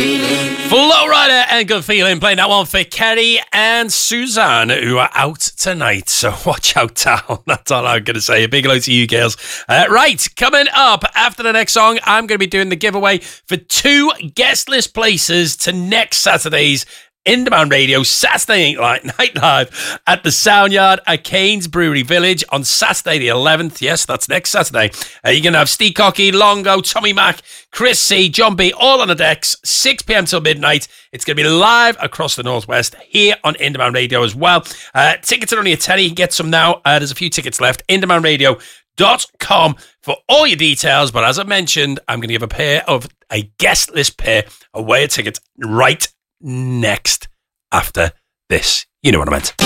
Flow Rider and Good Feeling, playing that one for Kerry and Suzanne, who are out tonight. So watch out, town. That's all I'm going to say. A big hello to you girls. Right, coming up after the next song, I'm going to be doing the giveaway for 2 guest list places to next Saturday's In Demand Radio Saturday Night Live at the Soundyard at Kane's Brewery Village on Saturday the 11th. Yes, that's next Saturday. You're going to have Steve Cocky, Longo, Tommy Mac, Chris C, John B, all on the decks, 6 p.m. till midnight. It's going to be live across the Northwest here on In Demand Radio as well. Tickets are only a tenner. You can get some now. There's a few tickets left. InDemandRadio.com for all your details. But as I mentioned, I'm going to give a guest list pair away of tickets right next after this. You know what I meant.